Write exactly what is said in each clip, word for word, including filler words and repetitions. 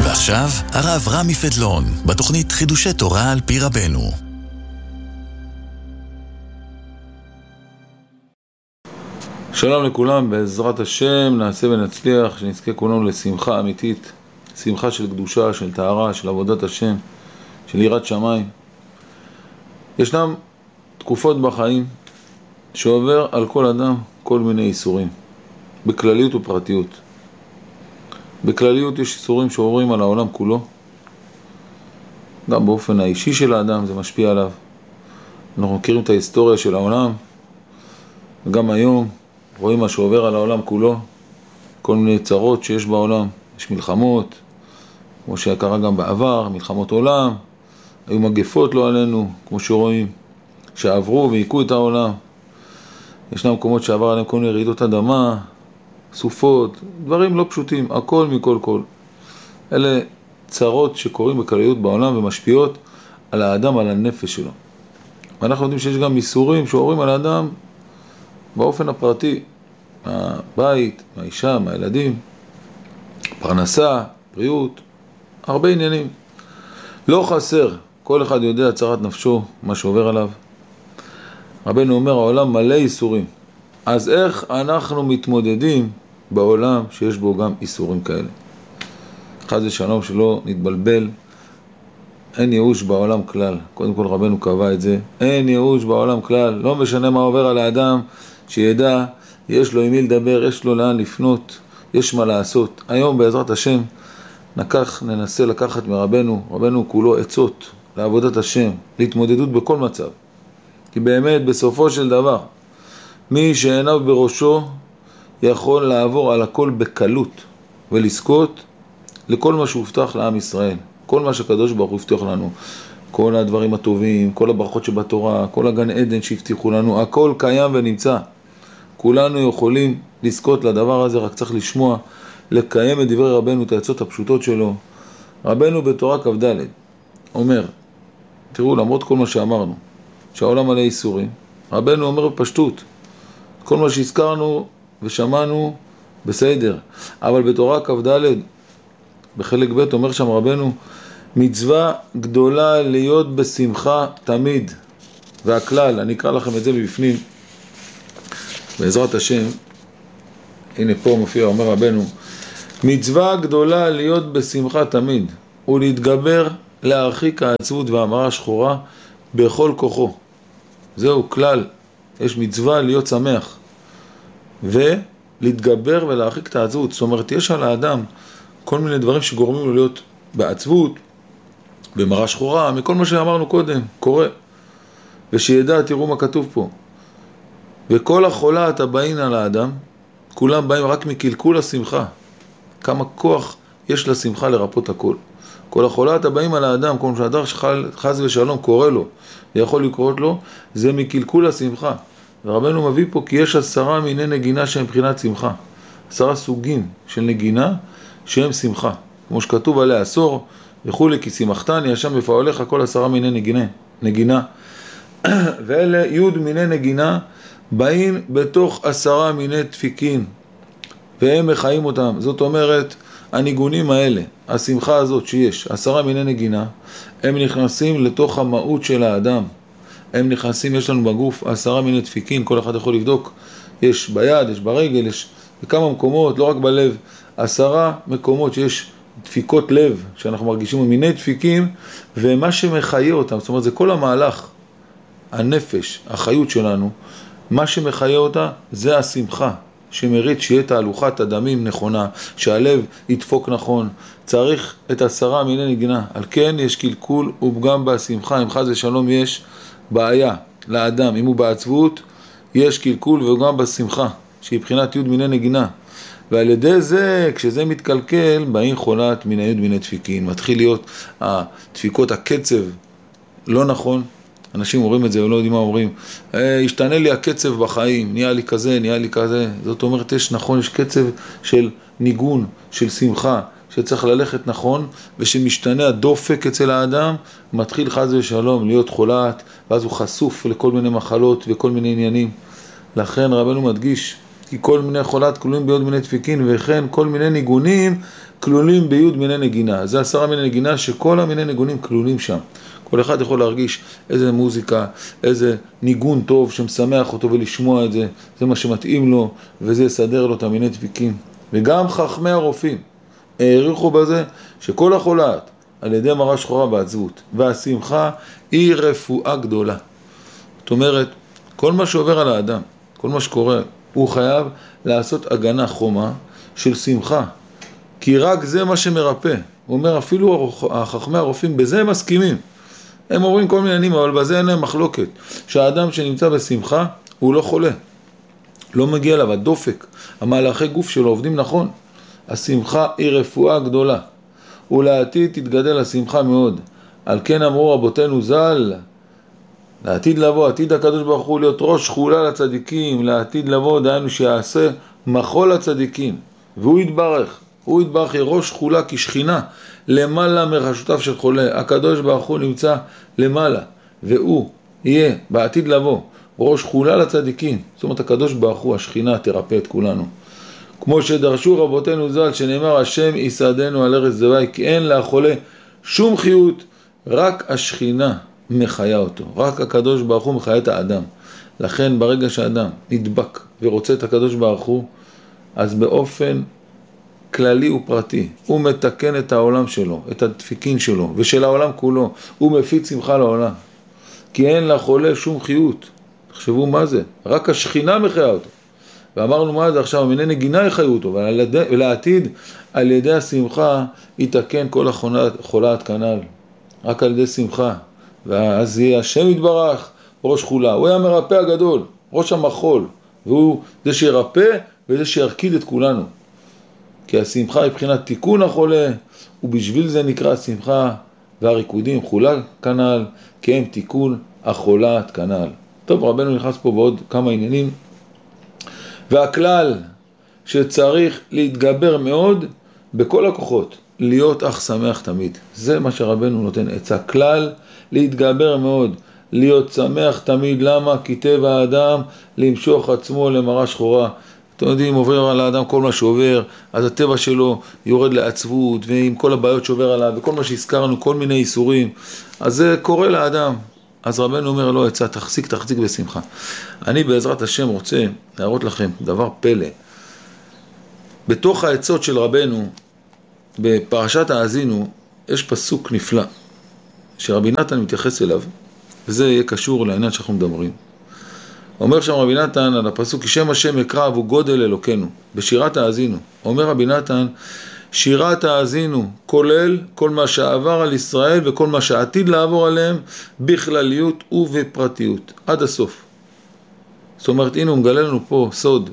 ועכשיו, הרב רמי פדלון, בתוכנית חידושי תורה על פי רבנו. שלום לכולם, בעזרת השם נעשה ונצליח, שנזכה כולנו לשמחה אמיתית, שמחה של קדושה, של טהרה, של עבודת השם, של יראת שמיים. ישנם תקופות בחיים שעובר על כל אדם כל מיני איסורים, בכלליות ופרטיות. בכלליות יש איסורים שעוברים על העולם כולו, גם באופן האישי של האדם זה משפיע עליו. אנחנו מכירים את ההיסטוריה של העולם, וגם היום רואים מה שעובר על העולם כולו, כל מיני צרות שיש בעולם, יש מלחמות, כמו שקרה גם בעבר, מלחמות עולם, היו מגפות לא עלינו, כמו שרואים, שעברו והיקו את העולם. ישנם מקומות שעבר עליהם כל מיני רעידות אדמה, סופות, דברים לא פשוטים, הכל מכל כל. אלה צרות שקורים בכלליות בעולם ומשפיעות על האדם, על הנפש שלו. ואנחנו יודעים שיש גם איסורים שעוברים על האדם באופן הפרטי, מהבית, מהאישה, מהילדים, פרנסה, בריאות, הרבה עניינים. לא חסר, כל אחד יודע צרת נפשו, מה שעובר עליו. רבנו אומר, העולם מלא איסורים. אז איך אנחנו מתמודדים בעולם שיש בו גם איסורים כאלה? חס ושלום שלא נתבלבל, אין ייאוש בעולם כלל. קודם כל רבנו קבע את זה, אין ייאוש בעולם כלל. לא משנה מה עובר על האדם, שידע, יש לו עם מי לדבר, יש לו לאן לפנות, יש מה לעשות. היום בעזרת השם נקח, ננסה לקחת מרבנו, רבנו כולו עצות לעבודת השם, להתמודדות בכל מצב. כי באמת בסופו של דבר, מי שעיניו בראשו יכול לעבור על הכל בקלות ולזכות לכל מה שהובטח לעם ישראל. כל מה שקדוש ברוך הוא הבטיח לנו, כל הדברים הטובים, כל הברכות שבתורה, כל הגן עדן שהבטיחו לנו, הכל קיים ונמצא. כולנו יכולים לזכות לדבר הזה, רק צריך לשמוע, לקיים את דברי רבנו, את העצות הפשוטות שלו. רבנו בתורה כ"ד אומר, תראו, למרות כל מה שאמרנו, שהעולם מלא איסורים, רבנו אומר בפשטות, כל מה שהזכרנו ושמענו בסדר, אבל בתורה כ"ד בחלק ב' אומר שם רבנו, מצווה גדולה להיות בשמחה תמיד. והכלל, אני אקרא לכם את זה מבפנים, בעזרת השם, הנה פה מופיע, אומר רבנו, מצווה גדולה להיות בשמחה תמיד, ולהתגבר להרחיק העצבות והמרה השחורה בכל כוחו. זהו כלל, יש מצווה להיות שמח, ולהתגבר ולהרחיק את העצבות. זאת אומרת, יש על האדם כל מיני דברים שגורמים לו להיות בעצבות, במרה שחורה, מכל מה שאמרנו קודם, קורה. ושידע, תראו מה כתוב פה. וכל החולת הבאים על האדם, כולם באים רק מקלקול השמחה. כמה כוח יש לשמחה לרפות הכל. כל החולת הבאים על האדם, כל שהדר חס ושלום קורא לו, ויכול לקרות לו, זה מקלקול השמחה. ורבנו מביא פה כי יש עשרה מיני נגינה שהם מבחינת שמחה. עשרה סוגים של נגינה שהם שמחה. כמו שכתוב עליה עשור, וכולי, כי שמחתני השם בפועליך, כל עשרה מיני נגינה. נגינה. ואלה י' מיני נגינה באים בתוך עשרה מיני דפיקין, והם מחיים אותם. זאת אומרת, הניגונים האלה, השמחה הזאת שיש, עשרה מיני נגינה, הם נכנסים לתוך המהות של האדם. הם נכנסים, יש לנו בגוף עשרה מיני דפיקין, כל אחד יכול לבדוק, יש ביד, יש ברגל, יש בכמה מקומות, לא רק בלב, עשרה מקומות שיש דפיקות לב, שאנחנו מרגישים מיני דפיקים, ומה שמחיה אותם, זאת אומרת, זה כל המהלך, הנפש, החיות שלנו, מה שמחיה אותה זה השמחה, שמרית שיהיה תהלוכת הדמים נכונה, שהלב ידפוק נכון. צריך את עשרה מיני נגינה. על כן יש קלקול ופגם בשמחה. אם חס ושלום יש בעיה לאדם, אם הוא בעצבות, יש קלקול וגם בשמחה, שהיא בחינת י' מיני נגינה. ועל ידי זה, כשזה מתקלקל, באים חולת מיני י' מיני דפיקין. מתחיל להיות הדפיקות, הקצב לא נכון. אנשים אומרים את זה ולא יודעים מה אומרים. השתנה לי הקצב בחיים, נהיה לי כזה, נהיה לי כזה. זאת אומרת, יש נכון, יש קצב של ניגון, של שמחה, שצריך ללכת נכון, ושמשתנה הדופק אצל האדם, מתחיל חס ושלום להיות חולת, ואז הוא חשוף לכל מיני מחלות וכל מיני עניינים. לכן רבנו מדגיש, כי כל מיני חולת כלולים ביוד מיני דפיקין, וכן כל מיני ניגונים כלולים ביוד מיני נגינה. זה עשרה מיני נגינה שכל המיני ניגונים כלולים שם. כל אחד יכול להרגיש איזה מוזיקה, איזה ניגון טוב שמשמח אותו ולשמוע את זה. זה מה שמתאים לו, וזה יסדר לו את המיני דפיקים. וגם חכמי הרופאים העריכו בזה שכל החולת על ידי מראה שחורה בעצבות, והשמחה היא רפואה גדולה. זאת אומרת, כל מה שעובר על האדם, כל מה שקורה, הוא חייב לעשות הגנה חומה של שמחה. כי רק זה מה שמרפא. הוא אומר, אפילו החכמי הרופאים, בזה הם מסכימים. הם אומרים כל מיני עניינים, אבל בזה אין להם מחלוקת. שהאדם שנמצא בשמחה, הוא לא חולה. לא מגיע אליו, הדופק, המהלכי גוף שלו עובדים נכון. השמחה היא רפואה גדולה. ולעתיד תתגדל השמחה מאוד. על כן אמרו רבותינו ז"ל, לעתיד לבוא, עתיד הקדוש ברוך הוא להיות ראש חולה לצדיקים, לעתיד לבוא, דהיינו שיעשה מחול לצדיקים. והוא יתברך, הוא יתברך ראש חולה כשכינה, למעלה מרשותיו של חולה. הקדוש ברוך הוא נמצא למעלה, והוא יהיה בעתיד לבוא ראש חולה לצדיקים. זאת אומרת, הקדוש ברוך הוא, השכינה, תרפא את כולנו. כמו שדרשו רבותינו ז"ל, שנאמר, השם יסעדנו על ארץ זבי, כי אין לחולה שום חיות, רק השכינה מחיה אותו. רק הקדוש ברוך הוא מחיה את האדם. לכן ברגע שהאדם נדבק ורוצה את הקדוש ברוך הוא, אז באופן כללי ופרטי, הוא מתקן את העולם שלו, את הדפיקין שלו, ושל העולם כולו. הוא מפיץ שמחה לעולם. כי אין לחולה שום חיות. תחשבו מה זה, רק השכינה מחיה אותו. ואמרנו מה זה עכשיו, מיני נגינה יחיו אותו, ולעתיד על ידי השמחה יתקן כל החולת כנ"ל. רק על ידי שמחה. ואז יהיה השם יתברך ראש חולה. הוא היה מרפא הגדול, ראש המחול. והוא זה שירפא וזה שירקיד את כולנו. כי השמחה היא בחינת תיקון החולה, ובשביל זה נקרא השמחה והריקודים חולה כנ"ל, כי הם תיקון החולת כנ"ל. טוב, רבנו נכנס פה בעוד כמה עניינים. והכלל שצריך להתגבר מאוד בכל הכוחות, להיות אך שמח תמיד. זה מה שרבנו נותן עצה. כלל להתגבר מאוד, להיות שמח תמיד. למה? כי טבע האדם למשוך עצמו למראה שחורה. אתם יודעים, עובר על האדם כל מה שעובר, אז הטבע שלו יורד לעצבות, ועם כל הבעיות שעובר עליו, וכל מה שהזכרנו, כל מיני איסורים, אז זה קורה לאדם. אז רבנו אומר לו, עצה, תחזיק, תחזיק בשמחה. אני בעזרת השם רוצה להראות לכם דבר פלא. בתוך העצות של רבנו, בפרשת האזינו, יש פסוק נפלא, שרבי נתן מתייחס אליו, וזה יהיה קשור לעניין שאנחנו מדברים. אומר שם רבי נתן על הפסוק, כי שם השם יקרא והוא גודל אלוקנו, בשירת האזינו. אומר רבי נתן, שירת האזינו כולל כל מה שעבר על ישראל וכל מה שעתיד לעבור עליהם בכלליות ובפרטיות, עד הסוף. זאת אומרת, הנה הוא מגלה לנו פה סוד.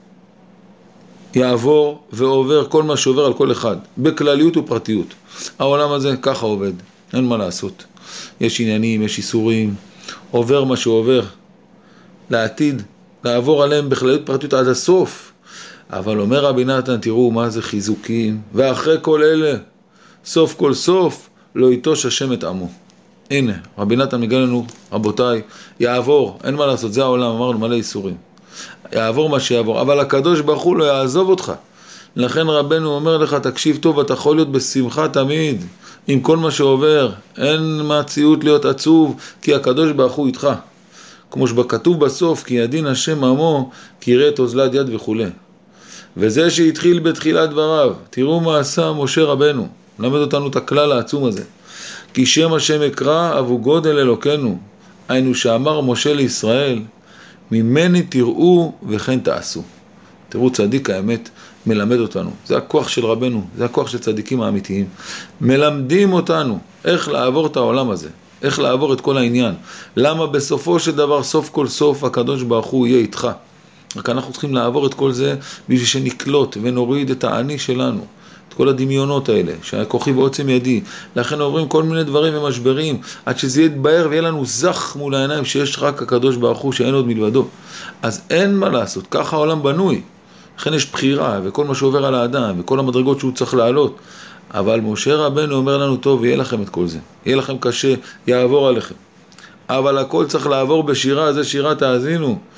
יעבור ועובר כל מה שעובר על כל אחד, בכלליות ופרטיות. העולם הזה ככה עובד, אין מה לעשות. יש עניינים, יש איסורים, עובר מה שעובר. לעתיד, לעבור עליהם בכלליות ופרטיות עד הסוף. אבל אומר רבי נתן, תראו מה זה חיזוקים, ואחרי כל אלה, סוף כל סוף, לא יטוש השם את עמו. הנה, רבי נתן מגלה לנו, רבותיי, יעבור, אין מה לעשות, זה העולם, אמרנו מלא איסורים. יעבור מה שיעבור, אבל הקדוש ברוך הוא לא יעזוב אותך. לכן רבנו אומר לך, תקשיב טוב, אתה יכול להיות בשמחה תמיד, עם כל מה שעובר, אין מציאות להיות עצוב, כי הקדוש ברוך הוא איתך. כמו שבכתוב בסוף, כי ידין השם עמו, כי יראה את אוזלת יד וכו'. וזה שהתחיל בתחילת דבריו, תראו מה עשה משה רבנו, למד אותנו את הכלל העצום הזה. כי שם השם יקרא אבו גודל אלוקנו, היינו שאמר משה לישראל, ממני תראו וכן תעשו. תראו, צדיק האמת מלמד אותנו, זה הכוח של רבנו, זה הכוח של צדיקים האמיתיים. מלמדים אותנו איך לעבור את העולם הזה, איך לעבור את כל העניין. למה בסופו של דבר, סוף כל סוף, הקדוש ברוך הוא יהיה איתך. רק אנחנו צריכים לעבור את כל זה בשביל שנקלוט ונוריד את העני שלנו, את כל הדמיונות האלה, שהכוחי ועוצם ידי. לכן עוברים כל מיני דברים ומשברים, עד שזה יתבהר ויהיה לנו זך מול העיניים שיש רק הקדוש ברוך הוא שאין עוד מלבדו. אז אין מה לעשות, ככה העולם בנוי. לכן יש בחירה וכל מה שעובר על האדם וכל המדרגות שהוא צריך לעלות. אבל משה רבנו אומר לנו, טוב, יהיה לכם את כל זה. יהיה לכם קשה, יעבור עליכם. אבל הכל צריך לעבור בשירה, זה שירת האזינו.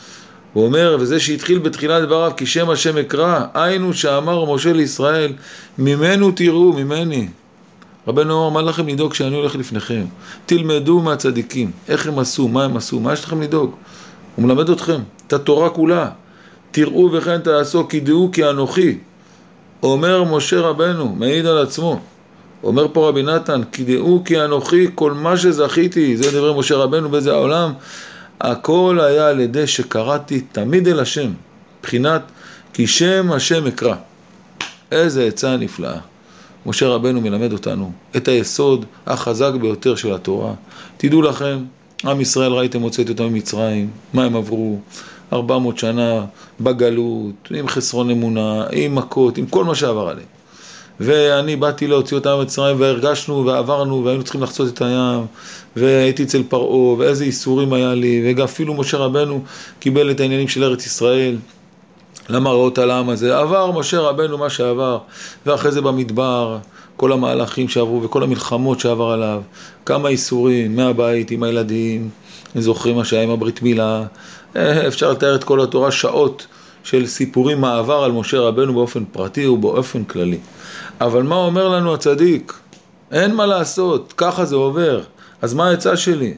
הוא אומר, וזה שהתחיל בתחילת דבריו, כי שם השם אקרא, היינו שאמר משה לישראל, ממנו תראו, ממני. רבנו אומר, מה לכם לדאוג שאני הולך לפניכם? תלמדו מהצדיקים, איך הם עשו, מה הם עשו, מה יש לכם לדאוג? הוא מלמד אתכם, את התורה כולה. תראו וכן תעשו, כי דעו כי אנוכי. אומר משה רבנו, מעיד על עצמו. אומר פה רבי נתן, כי דעו כי אנוכי, כל מה שזכיתי, זה דברי משה רבנו באיזה העולם, הכל היה על ידי שקראתי תמיד אל השם, בחינת כי שם השם אקרא. איזה עצה נפלאה. משה רבנו מלמד אותנו את היסוד החזק ביותר של התורה. תדעו לכם, עם ישראל ראיתם הוצאתי אותם ממצרים, מה הם עברו? ארבע מאות שנה בגלות, עם חסרון אמונה, עם מכות, עם כל מה שעבר עליהם. ואני באתי להוציא אותם ממצרים והרגשנו ועברנו והיינו צריכים לחצות את הים והייתי אצל פרעה ואיזה איסורים היה לי, ואפילו משה רבנו קיבל את העניינים של ארץ ישראל למראות על העם הזה. עבר משה רבנו מה שעבר, ואחרי זה במדבר כל המהלכים שעברו וכל המלחמות שעבר עליו, כמה איסורים מהבית עם הילדים, זוכרים מה שהיה עם הברית מילה, אפשר לתאר את כל התורה, שעות של סיפורים מעבר על משה רבנו באופן פרטי ובאופן כללי. אבל מה אומר לנו הצדיק? אין מה לעשות, ככה זה עובר. אז מה העצה שלי?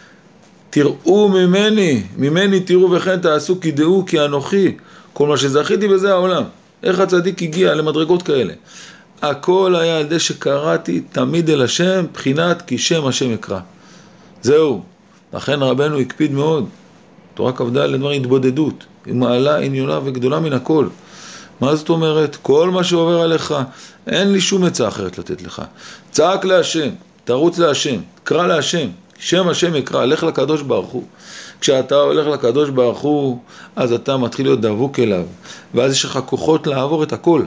תראו ממני, ממני תראו וכן תעשו, כי דעו כי אנוכי, כל מה שזכיתי בזה העולם. איך הצדיק הגיע למדרגות כאלה? הכל היה על ידי שקראתי תמיד אל השם, בחינת כי שם השם אקרא. זהו. לכן רבנו הקפיד מאוד. תורה כבדה לדבר התבודדות, היא מעלה עניונה וגדולה מן הכל. מה זאת אומרת? כל מה שעובר עליך, אין לי שום עצה אחרת לתת לך. צעק להשם, תרוץ להשם, קרא להשם, שם השם יקרא, לך לקדוש ברוך הוא. כשאתה הולך לקדוש ברוך הוא, אז אתה מתחיל להיות דבוק אליו, ואז יש לך כוחות לעבור את הכל,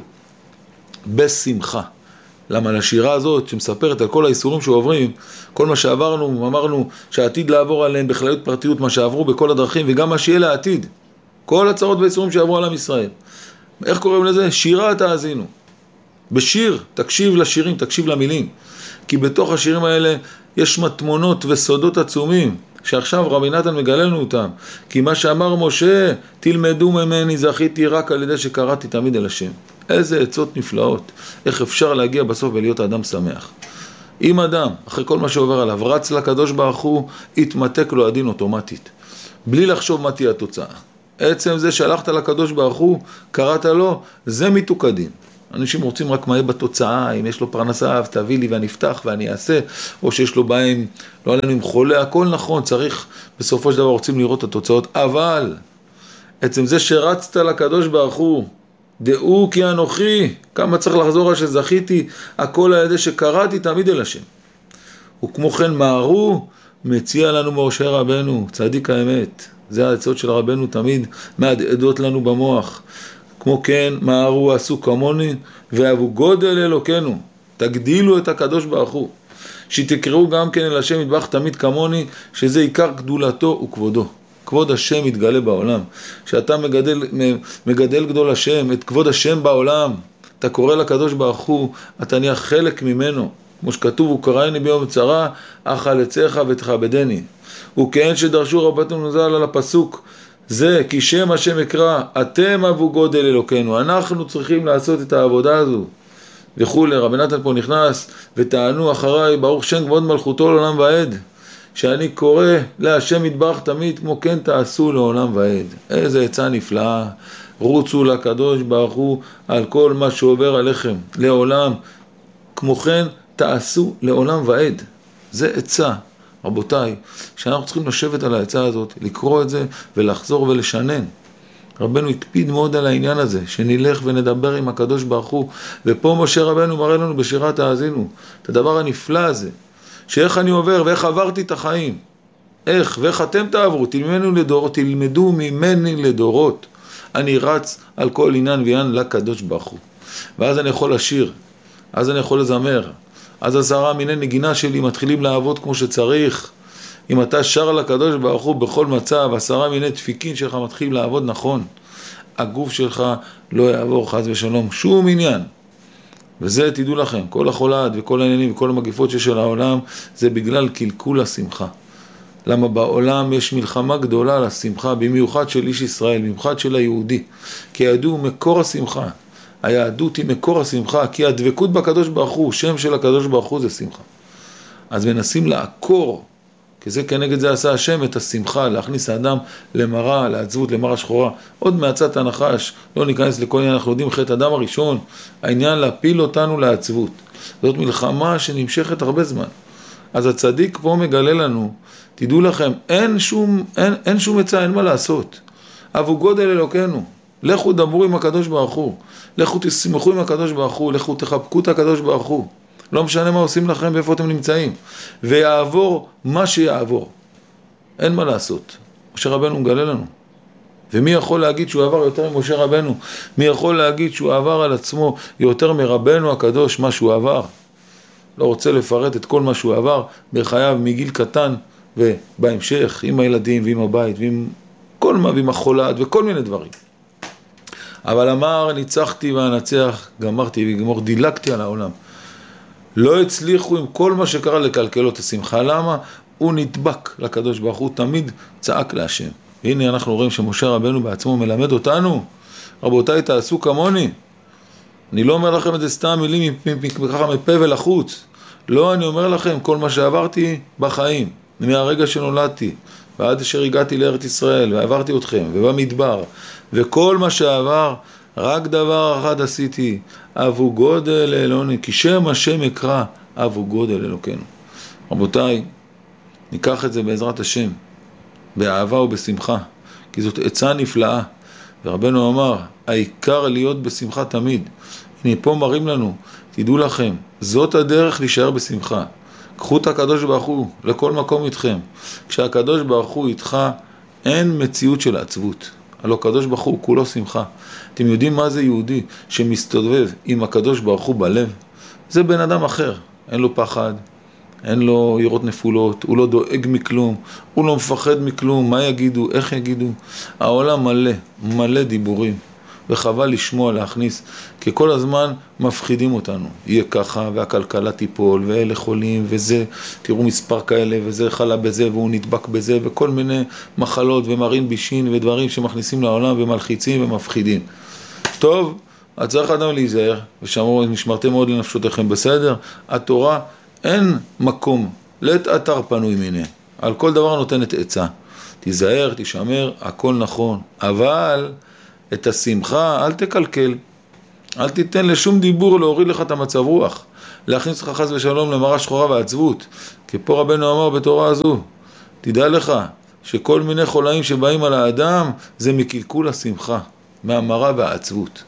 בשמחה. למה לשירה הזאת שמספרת על כל האיסורים שעוברים, כל מה שעברנו, אמרנו שעתיד לעבור עליהם בכלליות פרטיות, מה שעברו בכל הדרכים, וגם מה שיהיה לעתיד. כל הצרות והאיסורים שעברו על עם ישראל. איך קוראים לזה? שירה תאזינו. בשיר, תקשיב לשירים, תקשיב למילים. כי בתוך השירים האלה יש מטמונות וסודות עצומים, שעכשיו רבי נתן מגלה לנו אותם. כי מה שאמר משה, תלמדו ממני, זכיתי רק על ידי שקראתי תמיד אל השם. איזה עצות נפלאות. איך אפשר להגיע בסוף ולהיות אדם שמח. אם אדם, אחרי כל מה שעובר עליו, רץ לקדוש ברוך הוא, יתמתק לו הדין אוטומטית. בלי לחשוב מה תהיה התוצאה. עצם זה שהלכת לקדוש ברוך הוא, קראת לו, זה מיתוק הדין. אנשים רוצים רק מה יהיה בתוצאה, אם יש לו פרנסה, תביא לי ואני אפתח ואני אעשה, או שיש לו בהם, לא עלינו עם חולה, הכל נכון, צריך, בסופו של דבר רוצים לראות את התוצאות, אבל עצם זה שרצת לקדוש ברוך הוא, דעו כי אנוכי, כמה צריך לחזור על שזכיתי, הכל על ידי שקראתי תמיד אל השם. וכמו כן מהרו, מציע לנו משה רבנו, צדיק האמת, זה העצות של רבנו תמיד מהדהדות לנו במוח. כמו כן, מהרו עשו כמוני, ואהבו גודל אלוקינו, תגדילו את הקדוש ברוך הוא. שתקראו גם כן אל השם יתברך תמיד כמוני, שזה עיקר גדולתו וכבודו. כבוד השם יתגלה בעולם. שאתה מגדל, מגדל גדול השם, את כבוד השם בעולם, אתה קורא לקדוש ברוך הוא, אתה נהיה חלק ממנו. כמו שכתוב, הוא קראני ביום צרה, אך על עצך ותכבדני. וכן שדרשו רבנו ז"ל על הפסוק, זה כי שם השם יקרא, אתם אבו גודל אלוקינו, אנחנו צריכים לעשות את העבודה הזו. וכולי, רבי נתן פה נכנס, וטענו אחריי, ברוך שם כבוד מלכותו לעולם ועד, שאני קורא להשם יתברך תמיד, כמו כן תעשו לעולם ועד. איזה עצה נפלאה, רוצו לקדוש ברוך הוא על כל מה שעובר עליכם, לעולם, כמו כן תעשו לעולם ועד. זה עצה. רבותיי, שאנחנו צריכים לשבת על העצה הזאת, לקרוא את זה ולחזור ולשנן. רבנו הקפיד מאוד על העניין הזה, שנלך ונדבר עם הקדוש ברוך הוא, ופה משה רבנו מראה לנו בשירת האזינו, את הדבר הנפלא הזה, שאיך אני עובר ואיך עברתי את החיים, איך ואיך אתם תעברו, תלמדו לדורות, תלמדו ממני לדורות, אני רץ על כל עניין ועניין לקדוש ברוך הוא, ואז אני יכול לשיר, אז אני יכול לזמר, אז עשרה מיני נגינה שלי מתחילים לעבוד כמו שצריך. אם אתה שר לקדוש ברוך הוא בכל מצב, עשרה מיני דפיקין שלך מתחילים לעבוד נכון. הגוף שלך לא יעבור חס ושלום שום עניין. וזה תדעו לכם, כל החולד וכל העניינים וכל המגיפות שיש על העולם, זה בגלל קלקול השמחה. למה בעולם יש מלחמה גדולה על השמחה, במיוחד של איש ישראל, במיוחד של היהודי. כי היהדות הוא מקור השמחה. היהדות היא מקור השמחה, כי הדבקות בקדוש ברוך הוא, שם של הקדוש ברוך הוא זה שמחה. אז מנסים לעקור, כי זה כנגד זה עשה השם את השמחה, להכניס האדם למראה, לעצבות, למראה שחורה. עוד מעצת הנחש, לא ניכנס לכל עניין, אנחנו יודעים חטא אדם הראשון, העניין להפיל אותנו לעצבות. זאת מלחמה שנמשכת הרבה זמן. אז הצדיק פה מגלה לנו, תדעו לכם, אין שום, אין, אין שום עצה, אין מה לעשות. אבו גודל אלוקנו, לכו דברו עם הקדוש ברוך הוא, לכו תשמחו עם הקדוש ברוך הוא, לכו תחבקו את הקדוש ברוך הוא. לא משנה מה עושים לכם ואיפה אתם נמצאים. ויעבור מה שיעבור. אין מה לעשות. משה רבנו מגלה לנו. ומי יכול להגיד שהוא עבר יותר ממשה רבנו? מי יכול להגיד שהוא עבר על עצמו יותר מרבנו הקדוש מה שהוא עבר? לא רוצה לפרט את כל מה שהוא עבר בחייו מגיל קטן ובהמשך עם הילדים ועם הבית ועם כל מה, ועם החולת וכל מיני דברים. אבל אמר ניצחתי ואנצח, גמרתי וגמור, דילגתי על העולם. לא הצליחו עם כל מה שקרה לקלקל את השמחה. למה? הוא נדבק לקדוש ברוך הוא, תמיד צעק להשם. והנה אנחנו רואים שמשה רבנו בעצמו מלמד אותנו, רבותיי תעשו כמוני. אני לא אומר לכם את זה סתם מילים ככה מפה ולחוץ. לא, אני אומר לכם כל מה שעברתי בחיים, מהרגע שנולדתי ועד אשר הגעתי לארץ ישראל ועברתי אתכם ובמדבר וכל מה שעבר, רק דבר אחד עשיתי, אבו גודל אלוני, כי שם השם יקרא אבו גודל אלוקנו. רבותיי, ניקח את זה בעזרת השם, באהבה ובשמחה, כי זאת עצה נפלאה. ורבנו אמר, העיקר להיות בשמחה תמיד. הנה פה מראים לנו, תדעו לכם, זאת הדרך להישאר בשמחה. קחו את הקדוש ברוך הוא לכל מקום איתכם. כשהקדוש ברוך הוא איתך, אין מציאות של עצבות. הלא הקדוש ברוך הוא כולו שמחה. אתם יודעים מה זה יהודי שמסתובב עם הקדוש ברוך הוא בלב? זה בן אדם אחר. אין לו פחד, אין לו יראות נפולות, הוא לא דואג מכלום, הוא לא מפחד מכלום, מה יגידו, איך יגידו. העולם מלא, מלא דיבורים, וחבל לשמוע, להכניס, כי כל הזמן מפחידים אותנו. יהיה ככה, והכלכלה תיפול, ואלה חולים, וזה, תראו מספר כאלה, וזה חלה בזה, והוא נדבק בזה, וכל מיני מחלות ומרין בישין, ודברים שמכניסים לעולם, ומלחיצים ומפחידים. טוב, אז צריך אדם להיזהר, ושאמרו, נשמרתם מאוד לנפשותיכם בסדר, התורה אין מקום, לית אתר פנוי מיני, על כל דבר נותנת עצה. תיזהר, תשמר, הכל נכון, אבל את השמחה אל תקלקל, אל תיתן לשום דיבור להוריד לך את המצב רוח, להכניס לך חס ושלום למראה שחורה ועצבות, כי פה רבנו אמר בתורה הזו, תדע לך שכל מיני חולאים שבאים על האדם זה מקלקול השמחה, מהמראה והעצבות.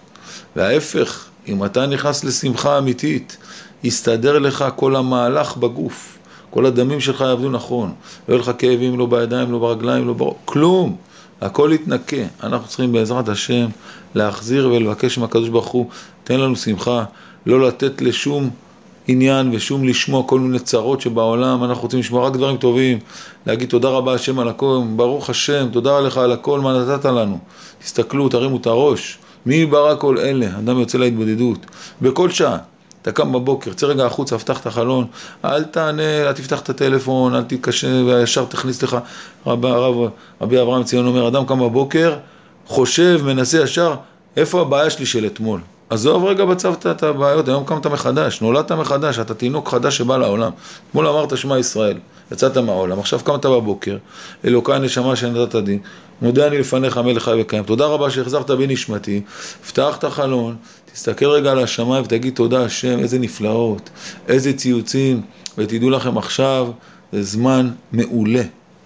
וההפך, אם אתה נכנס לשמחה אמיתית, יסתדר לך כל המהלך בגוף, כל הדמים שלך יעבדו נכון, לא יהיה לך כאבים, לא בידיים, לא ברגליים, לא בראש, כלום, הכל יתנקה. אנחנו צריכים בעזרת השם להחזיר ולבקש מהקדוש ברוך הוא, תן לנו שמחה, לא לתת לשום עניין ושום לשמוע כל מיני צרות שבעולם, אנחנו רוצים לשמוע רק דברים טובים, להגיד תודה רבה השם על הכל, ברוך השם, תודה לך על הכל, מה נתת לנו. תסתכלו, תרימו את הראש, מי ברא כל אלה? אדם יוצא להתבודדות, בכל שעה. אתה קם בבוקר, צא רגע החוץ, הפתח את החלון, אל תענה, אל תפתח את הטלפון, אל תתקשר וישר תכניס לך. רב, רב, רבי אברהם ציון אומר, אדם קם בבוקר, חושב, מנסה ישר, איפה הבעיה שלי של אתמול? עזוב רגע בצוות את הבעיות, היום קמת מחדש, נולדת מחדש, אתה תינוק חדש שבא לעולם. אתמול אמרת שמע ישראל, יצאת מהעולם, עכשיו קמת בבוקר, אלוקי נשמה שנתת דין, מודה אני לפניך מלך חי וקיים, תודה רבה שהחזרת בי נשמתי, פתח את החלון, תסתכל רגע על השמיים ותגיד תודה השם, איזה נפלאות, איזה ציוצים, ותדעו לכם עכשיו, זה זמן מעולה,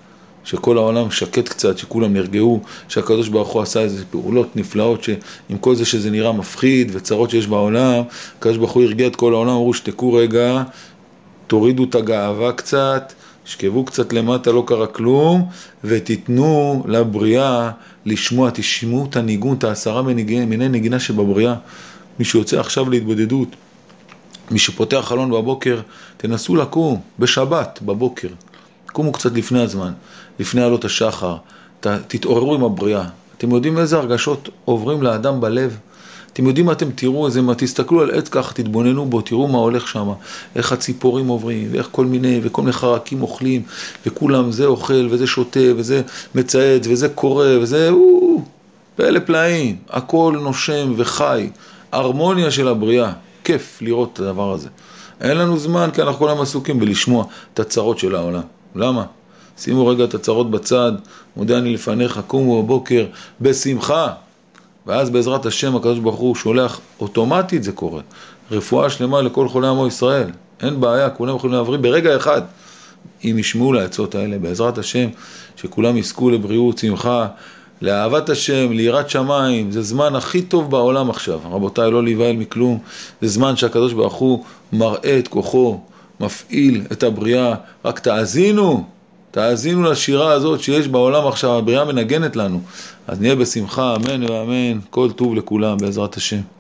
שכל העולם שקט קצת, שכולם נרגעו, שהקדוש ברוך הוא עשה איזה פעולות נפלאות, שעם כל זה שזה נראה מפחיד וצרות שיש בעולם, הקדוש ברוך הוא הרגיע את כל העולם, אמרו שתקו רגע, תורידו את הגאווה קצת, שקבו קצת למטה, לא קרה כלום, ותיתנו לבריאה לשמוע, תשמעו את הניגון, את העשרה מיני נגינה שבבריאה. מי שיוצא עכשיו להתבודדות, מי שפותח חלון בבוקר, תנסו לקום בשבת בבוקר, קומו קצת לפני הזמן, לפני עלות השחר, ת, תתעוררו עם הבריאה. אתם יודעים איזה הרגשות עוברים לאדם בלב? אתם יודעים מה, אתם תראו איזה, מה, תסתכלו על עץ ככה, תתבוננו בו, תראו מה הולך שם, איך הציפורים עוברים, ואיך כל מיני, וכל מיני חרקים אוכלים, וכולם זה אוכל, וזה שותה, וזה מצייץ, וזה קורא, וזה, או, פלא פלאים, הכל נושם וחי, הרמוניה של הבריאה, כיף לראות את הדבר הזה. אין לנו זמן, כי אנחנו כולם עסוקים בלשמוע את הצרות של העולם. למה? שימו רגע את הצרות בצד, מודה אני לפניך, קומו בבוקר בשמחה, ואז בעזרת השם הקדוש ברוך הוא שולח אוטומטית, זה קורה. רפואה שלמה לכל חולי עמו ישראל. אין בעיה, כולם יכולים להבריא ברגע אחד. אם ישמעו לעצות האלה, בעזרת השם, שכולם יזכו לבריאות, שמחה, לאהבת השם, ליראת שמיים. זה זמן הכי טוב בעולם עכשיו. רבותיי, לא להיבהל מכלום. זה זמן שהקדוש ברוך הוא מראה את כוחו, מפעיל את הבריאה. רק תאזינו. תאזינו לשירה הזאת שיש בעולם עכשיו, הבריאה מנגנת לנו. אז נהיה בשמחה, אמן ואמן, כל טוב לכולם בעזרת השם.